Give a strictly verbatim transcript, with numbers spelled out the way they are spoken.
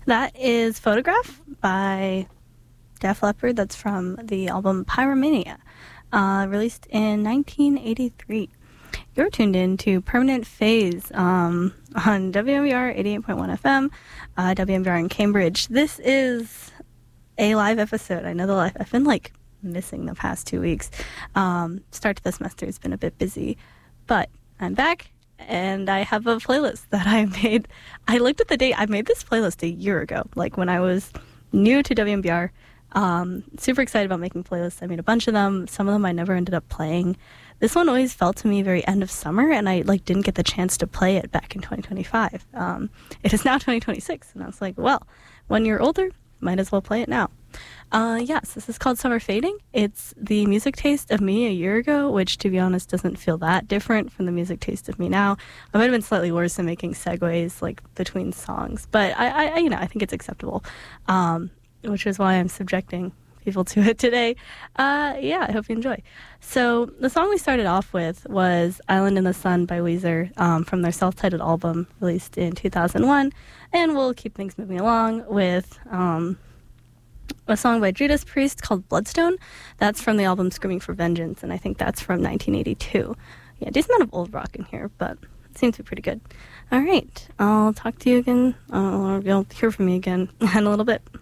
That is Photograph by Def Leppard. That's from the album Pyromania, uh, released in nineteen eighty-three. You're tuned in to Permanent Phase um, on W M B R eighty-eight point one F M, uh, W M B R in Cambridge. This is a live episode. I know the live. I've been like missing the past two weeks. Um, start to the semester has been a bit busy, but I'm back and I have a playlist that I made. I looked at the date. I made this playlist a year ago, like when I was new to W M B R. Um, super excited about making playlists. I made a bunch of them. Some of them I never ended up playing. This one always felt to me very end of summer, and I like didn't get the chance to play it back in twenty twenty-five. Um, it is now twenty twenty-six, and I was like, well, when you're older, might as well play it now. Uh, yes, this is called Summer Fading. It's the music taste of me a year ago, which, to be honest, doesn't feel that different from the music taste of me now. I might have been slightly worse in making segues, like, between songs, but I, I you know, I think it's acceptable, um, which is why I'm subjecting people to it today. Uh, yeah, I hope you enjoy. So the song we started off with was Island in the Sun by Weezer um, from their self-titled album released in two thousand one, and we'll keep things moving along with um, a song by Judas Priest called Bloodstone. That's from the album Screaming for Vengeance, and I think that's from nineteen eighty-two. Yeah, decent amount of old rock in here, but it seems to be pretty good. All right, I'll talk to you again, uh, or you'll hear from me again in a little bit.